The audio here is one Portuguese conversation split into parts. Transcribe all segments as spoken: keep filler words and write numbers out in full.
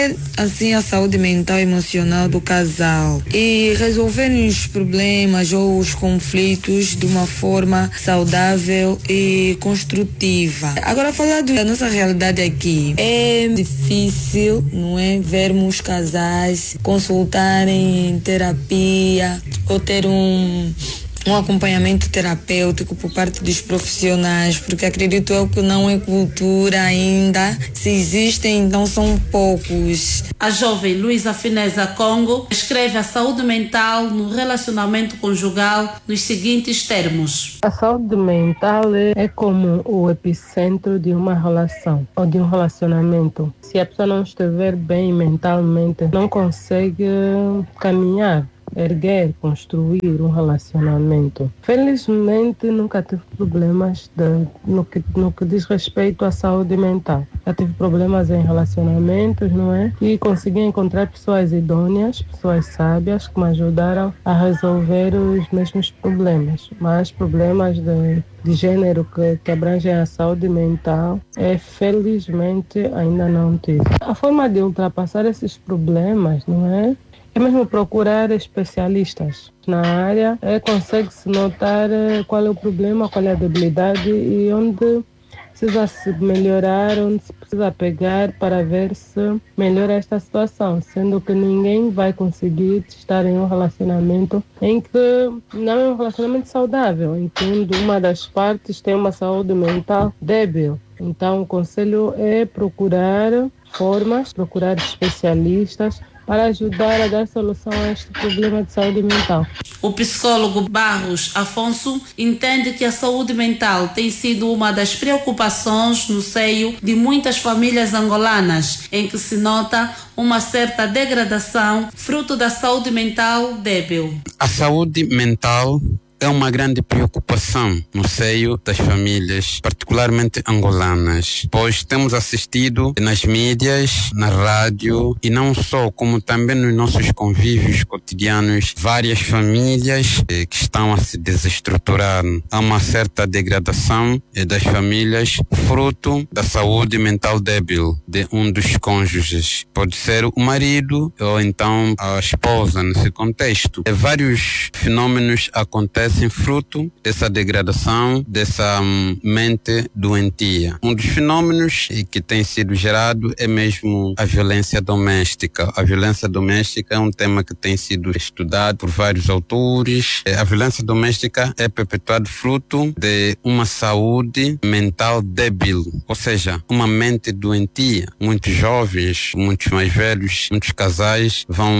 assim a saúde mental e emocional do casal e resolver os problemas ou os conflitos de uma forma saudável e construtiva. Agora, falar da nossa realidade aqui, é difícil, não é, vermos casais consultarem em terapia ou ter um um acompanhamento terapêutico por parte dos profissionais, porque acredito eu que não é cultura ainda. Se existem, então são poucos. A jovem Luísa Fineza Congo escreve a saúde mental no relacionamento conjugal nos seguintes termos. A saúde mental é, é como o epicentro de uma relação ou de um relacionamento. Se a pessoa não estiver bem mentalmente, não consegue caminhar, erguer, construir um relacionamento. Felizmente, nunca tive problemas de, no, que, no que diz respeito à saúde mental. Já tive problemas em relacionamentos, não é? E consegui encontrar pessoas idôneas, pessoas sábias, que me ajudaram a resolver os mesmos problemas. Mas problemas de, de gênero que, que abrangem a saúde mental, é, felizmente, ainda não tive. A forma de ultrapassar esses problemas, não é? É mesmo procurar especialistas na área, é, consegue-se notar é, qual é o problema, qual é a debilidade e onde precisa se melhorar, onde se precisa pegar para ver se melhora esta situação, sendo que ninguém vai conseguir estar em um relacionamento em que não é um relacionamento saudável, em que uma das partes tem uma saúde mental débil. Então, o conselho é procurar formas, procurar especialistas para ajudar a dar solução a este problema de saúde mental. O psicólogo Barros Afonso entende que a saúde mental tem sido uma das preocupações no seio de muitas famílias angolanas, em que se nota uma certa degradação fruto da saúde mental débil. A saúde mental é uma grande preocupação no seio das famílias, particularmente angolanas, pois temos assistido nas mídias, na rádio e não só, como também nos nossos convívios cotidianos, várias famílias eh, que estão a se desestruturar. Há uma certa degradação eh, das famílias, fruto da saúde mental débil de um dos cônjuges. Pode ser o marido ou então a esposa nesse contexto. E vários fenômenos acontecem fruto dessa degradação, dessa um, mente doentia. Um dos fenômenos que tem sido gerado é mesmo a violência doméstica. A violência doméstica é um tema que tem sido estudado por vários autores. A violência doméstica é perpetuada fruto de uma saúde mental débil, ou seja, uma mente doentia. Muitos jovens, muitos mais velhos, muitos casais vão,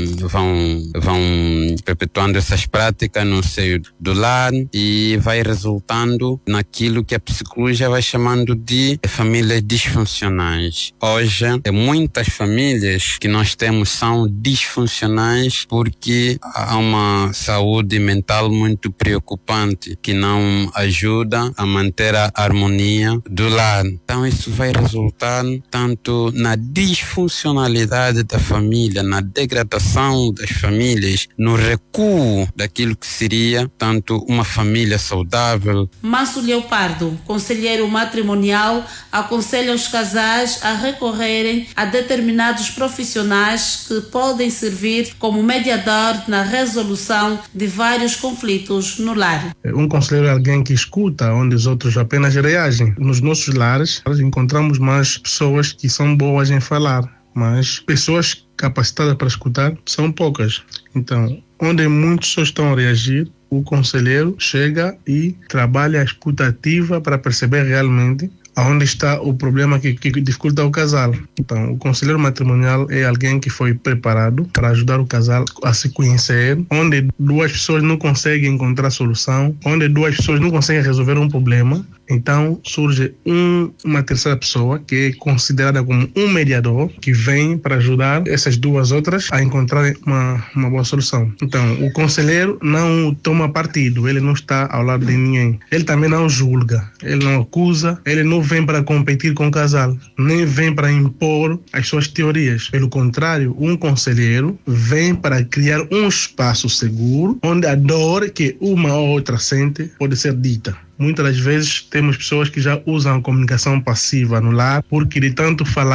vão, vão perpetuando essas práticas no seio do lar e vai resultando naquilo que a psicologia vai chamando de famílias disfuncionais. Hoje, muitas famílias que nós temos são disfuncionais porque há uma saúde mental muito preocupante que não ajuda a manter a harmonia do lar. Então isso vai resultar tanto na disfuncionalidade da família, na degradação das famílias, no recuo daquilo que seria tanto uma família saudável. Márcio Leopardo, conselheiro matrimonial, aconselha os casais a recorrerem a determinados profissionais que podem servir como mediador na resolução de vários conflitos no lar. Um conselheiro é alguém que escuta onde os outros apenas reagem. Nos nossos lares, nós encontramos mais pessoas que são boas em falar, mas pessoas capacitadas para escutar são poucas. Então, onde muitos só estão a reagir, o conselheiro chega e trabalha a escuta ativa para perceber realmente aonde está o problema que, que dificulta o casal. Então, o conselheiro matrimonial é alguém que foi preparado para ajudar o casal a se conhecer, onde duas pessoas não conseguem encontrar solução, onde duas pessoas não conseguem resolver um problema. Então, surge um, uma terceira pessoa que é considerada como um mediador que vem para ajudar essas duas outras a encontrar uma, uma boa solução. Então, o conselheiro não toma partido, ele não está ao lado de ninguém. Ele também não julga, ele não acusa, ele não vem para competir com o casal, nem vem para impor as suas teorias. Pelo contrário, um conselheiro vem para criar um espaço seguro onde a dor que uma ou outra sente pode ser dita. Muitas das vezes temos pessoas que já usam a comunicação passiva no lar porque de tanto falar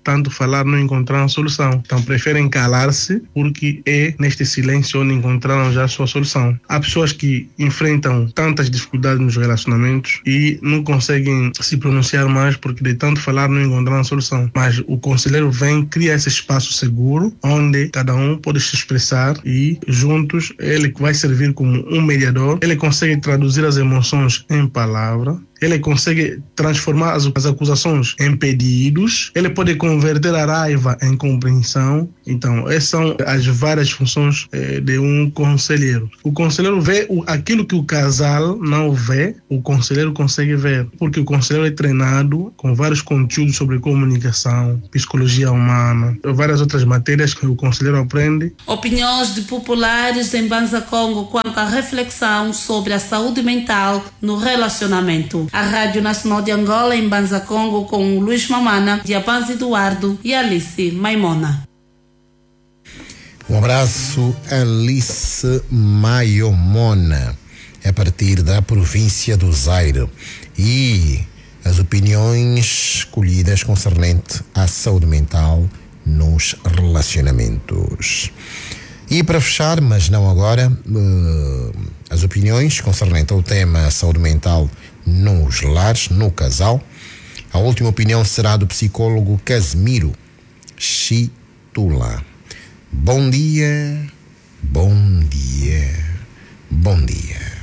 tanto falar não encontraram solução. Então preferem calar-se porque é neste silêncio onde encontraram já a sua solução. Há pessoas que enfrentam tantas dificuldades nos relacionamentos e não conseguem se pronunciar mais porque de tanto falar não encontraram a solução. Mas o conselheiro vem, cria esse espaço seguro onde cada um pode se expressar e juntos ele vai servir como um mediador. Ele consegue traduzir as emoções em palavra. Ele consegue transformar as, as acusações em pedidos. Ele pode converter a raiva em compreensão. Então, essas são as várias funções eh, de um conselheiro. O conselheiro vê o, aquilo que o casal não vê, o conselheiro consegue ver. Porque o conselheiro é treinado com vários conteúdos sobre comunicação, psicologia humana, várias outras matérias que o conselheiro aprende. Opiniões de populares em Banza Congo quanto à reflexão sobre a saúde mental no relacionamento. A Rádio Nacional de Angola em Banza Congo com Luís Mamana, Diabanzi Eduardo e Alice Maimona. Um abraço, Alice Maimona, a partir da província do Zaire. E as opiniões escolhidas concernente à saúde mental nos relacionamentos. E para fechar, mas não agora, as opiniões concernente ao tema saúde mental nos lares, no casal. A última opinião será do psicólogo Casimiro Chitula. Bom dia, bom dia, bom dia.